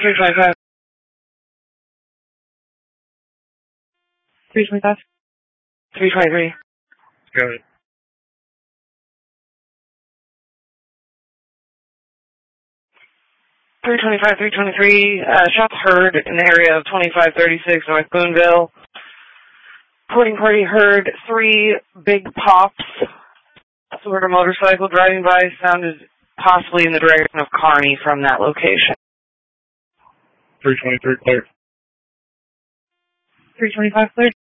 325. 325. 323. Go ahead. 325, 323, shots heard in the area of 2536 North Boonville. Reporting party heard 3 big pops. Sort of motorcycle driving by, sounded possibly in the direction of Kearney from that location. 323 cleared. 325 cleared.